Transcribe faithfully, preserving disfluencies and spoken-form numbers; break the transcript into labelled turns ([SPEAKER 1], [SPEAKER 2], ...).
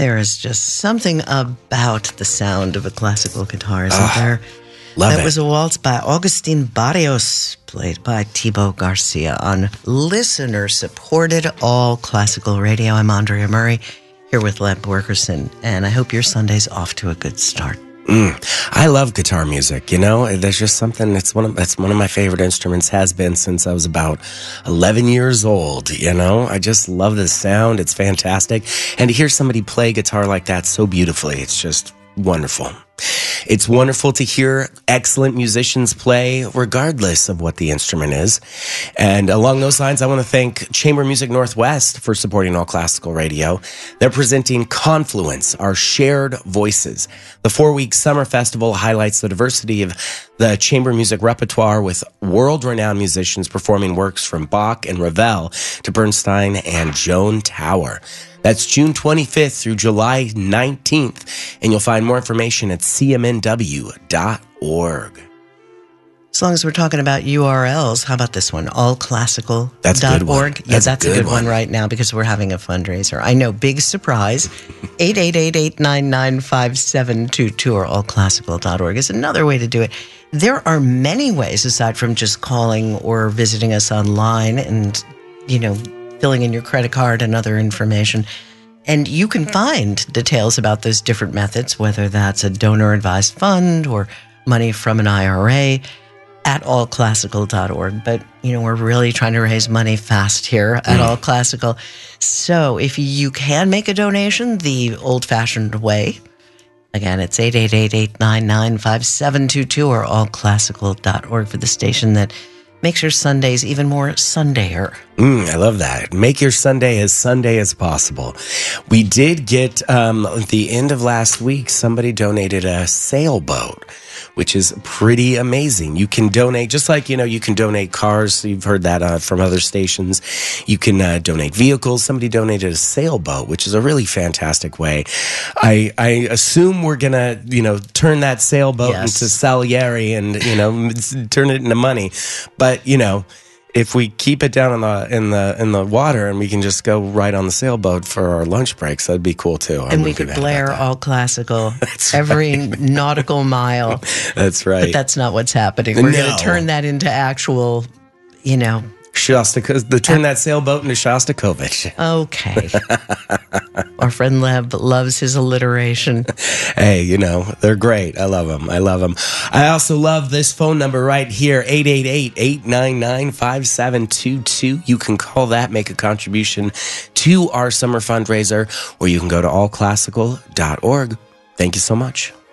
[SPEAKER 1] There is just something about the sound of a classical guitar, isn't
[SPEAKER 2] oh,
[SPEAKER 1] there?
[SPEAKER 2] Love
[SPEAKER 1] that
[SPEAKER 2] it.
[SPEAKER 1] was a waltz by Agustin Barrios, played by Thibaut Garcia on listener-supported all classical radio. I'm Andrea Murray, here with Leb Werkerson, and I hope your Sunday's off to a good start.
[SPEAKER 2] Mm. I love guitar music. You know, there's just something that's one of that's one of my favorite instruments. Has been since I was about eleven years old. You know, I just love the sound. It's fantastic, and to hear somebody play guitar like that so beautifully, it's just wonderful. It's wonderful to hear excellent musicians play regardless of what the instrument is. And along those lines, I want to thank Chamber Music Northwest for supporting All Classical Radio. They're presenting Confluence, Our Shared Voices. The four-week summer festival highlights the diversity of the chamber music repertoire with world-renowned musicians performing works from Bach and Ravel to Bernstein and Joan Tower. That's June twenty-fifth through July nineteenth, and you'll find more information at c m n w dot org.
[SPEAKER 1] As long as we're talking about U R Ls, how about this one? all classical dot org.
[SPEAKER 2] That's a good one.
[SPEAKER 1] Yeah,
[SPEAKER 2] that's,
[SPEAKER 1] that's
[SPEAKER 2] a good,
[SPEAKER 1] a good one. one right now because we're having a fundraiser. I know, big surprise. eight eight eight, eight nine nine, five seven two two or all classical dot org is another way to do it. There are many ways aside from just calling or visiting us online and, you know, filling in your credit card and other information. And you can find details about those different methods, whether that's a donor-advised fund or money from an I R A, at all classical dot org. But, you know, we're really trying to raise money fast here at mm. All Classical. So if you can make a donation the old-fashioned way, again, it's eight eight eight, eight nine nine, five seven two two or all classical dot org for the station that makes your Sundays even more Sundayer.
[SPEAKER 2] Mm, I love that. Make your Sunday as Sunday as possible. We did get, um, at the end of last week, somebody donated a sailboat, which is pretty amazing. You can donate, just like, you know, you can donate cars. You've heard that uh, from other stations. You can uh, donate vehicles. Somebody donated a sailboat, which is a really fantastic way. I, I assume we're going to, you know, turn that sailboat
[SPEAKER 1] yes.
[SPEAKER 2] into Salieri and, you know, turn it into money. But, you know, if we keep it down in the in the in the water and we can just go right on the sailboat for our lunch breaks, that'd be cool too.
[SPEAKER 1] I'm and we could blare all classical
[SPEAKER 2] that's
[SPEAKER 1] every
[SPEAKER 2] right.
[SPEAKER 1] nautical mile.
[SPEAKER 2] That's right.
[SPEAKER 1] But that's not what's happening. We're
[SPEAKER 2] no.
[SPEAKER 1] going to turn that into actual, you know.
[SPEAKER 2] Shostak- the turn that sailboat into Shostakovich.
[SPEAKER 1] Okay. Our friend Leb loves his alliteration.
[SPEAKER 2] Hey, you know, they're great. I love them. I love them. I also love this phone number right here, eight eight eight, eight nine nine, five seven two two. You can call that, make a contribution to our summer fundraiser, or you can go to all classical dot org. Thank you so much.